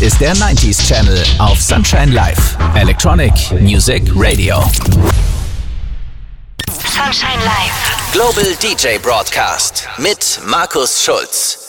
ist der 90s Channel auf Sunshine Live. Electronic Music Radio. Sunshine Live. Global DJ Broadcast mit Markus Schulz.